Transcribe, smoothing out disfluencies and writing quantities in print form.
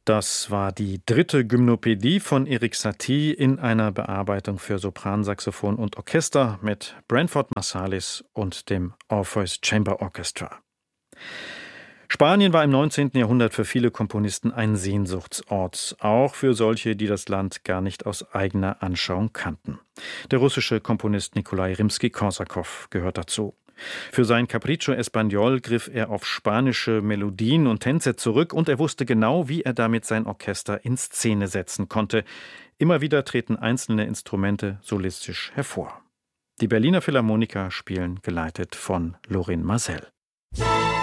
Das war die dritte Gymnopädie von Erik Satie in einer Bearbeitung für Sopran, Saxophon und Orchester mit Branford Marsalis und dem Orpheus Chamber Orchestra. Spanien war im 19. Jahrhundert für viele Komponisten ein Sehnsuchtsort, auch für solche, die das Land gar nicht aus eigener Anschauung kannten. Der russische Komponist Nikolai Rimski-Korsakow gehört dazu. Für sein Capriccio Español griff er auf spanische Melodien und Tänze zurück und er wusste genau, wie er damit sein Orchester in Szene setzen konnte. Immer wieder treten einzelne Instrumente solistisch hervor. Die Berliner Philharmoniker spielen geleitet von Lorin Maazel.